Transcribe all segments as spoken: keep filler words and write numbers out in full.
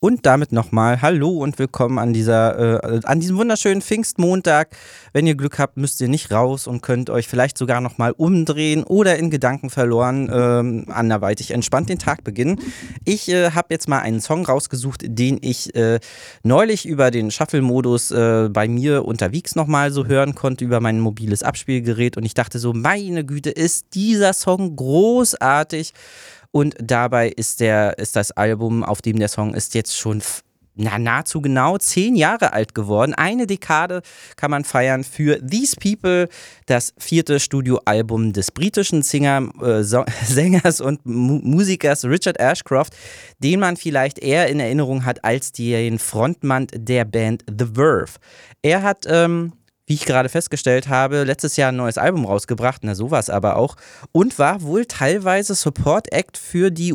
Und damit nochmal Hallo und willkommen an dieser, äh, an diesem wunderschönen Pfingstmontag. Wenn ihr Glück habt, müsst ihr nicht raus und könnt euch vielleicht sogar nochmal umdrehen oder in Gedanken verloren ähm, anderweitig entspannt den Tag beginnen. Ich äh, habe jetzt mal einen Song rausgesucht, den ich äh, neulich über den Shuffle-Modus äh, bei mir unterwegs nochmal so hören konnte, über mein mobiles Abspielgerät. Und ich dachte so, meine Güte, ist dieser Song großartig. Und dabei ist, der, ist das Album, auf dem der Song ist, jetzt schon na, nahezu genau zehn Jahre alt geworden. Eine Dekade kann man feiern für These People, das vierte Studioalbum des britischen Singer, äh, so- Sängers und Mu- Musikers Richard Ashcroft, den man vielleicht eher in Erinnerung hat als den Frontmann der Band The Verve. Er hat... Ähm, wie ich gerade festgestellt habe, letztes Jahr ein neues Album rausgebracht, na sowas aber auch, und war wohl teilweise Support-Act für die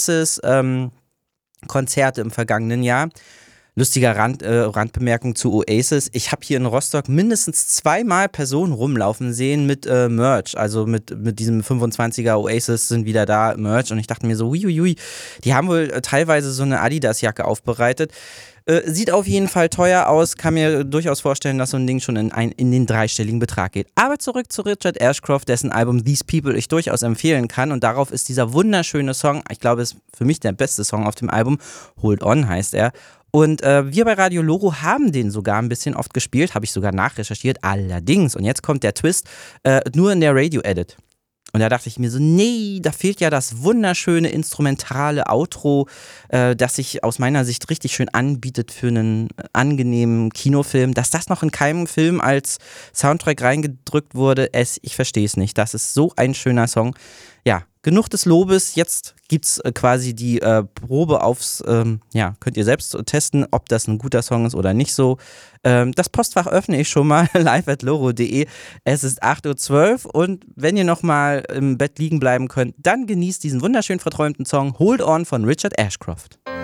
Oasis-Konzerte ähm, im vergangenen Jahr. Lustiger Rand, äh, Randbemerkung zu Oasis. Ich habe hier in Rostock mindestens zweimal Personen rumlaufen sehen mit äh, Merch, also mit, mit diesem fünfundzwanziger Oasis sind wieder da, Merch. Und ich dachte mir so, uiuiui, die haben wohl äh, teilweise so eine Adidas-Jacke aufbereitet. Äh, sieht auf jeden Fall teuer aus, kann mir durchaus vorstellen, dass so ein Ding schon in, ein, in den dreistelligen Betrag geht. Aber zurück zu Richard Ashcroft, dessen Album These People ich durchaus empfehlen kann, und darauf ist dieser wunderschöne Song, ich glaube, es ist für mich der beste Song auf dem Album, Hold On heißt er. Und äh, wir bei Radio Loro haben den sogar ein bisschen oft gespielt, habe ich sogar nachrecherchiert, allerdings, und jetzt kommt der Twist, äh, nur in der Radio-Edit. Und da dachte ich mir so, nee, da fehlt ja das wunderschöne instrumentale Outro, äh, das sich aus meiner Sicht richtig schön anbietet für einen angenehmen Kinofilm. Dass das noch in keinem Film als Soundtrack reingedrückt wurde, es, ich verstehe es nicht. Das ist so ein schöner Song. Ja, genug des Lobes. Jetzt gibt's äh, quasi die äh, Probe aufs, ähm, ja, könnt ihr selbst testen, ob das ein guter Song ist oder nicht so. Ähm, das Postfach öffne ich schon mal, live at loro punkt de. Es ist acht Uhr zwölf und wenn ihr nochmal im Bett liegen bleiben könnt, dann genießt diesen wunderschön verträumten Song Hold On von Richard Ashcroft.